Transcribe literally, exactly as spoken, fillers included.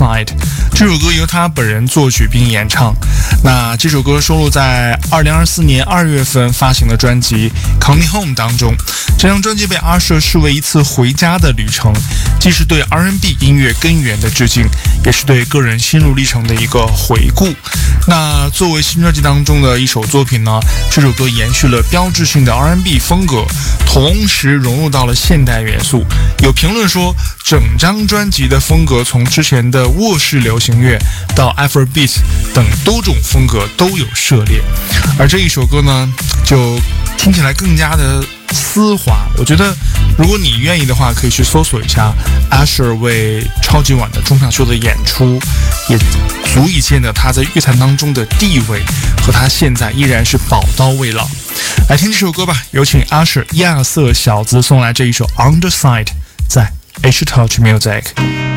Underside， 这首歌由他本人作曲并演唱。那这首歌收录在二零二四年二月份发行的专辑 Coming Home 当中。这张专辑被 Usher 视为一次回家的旅程，既是对 R and B 音乐根源的致敬，也是对个人心路历程的一个回顾。那作为新专辑当中的一首作品呢，这首歌延续了标志性的 R and B 风格，同时融入到了现代元素。有评论说，整张专辑的风格从之前的卧室流行乐到 Afrobeat 等多种风格都有涉猎，而这一首歌呢，就听起来更加的丝滑。我觉得如果你愿意的话，可以去搜索一下 Usher 为超级碗的中场秀的演出，也足以见得他在乐坛当中的地位和他现在依然是宝刀未老。来听这首歌吧，有请 Usher 亚瑟小子送来这一首 Underside， 在 H Touch Music。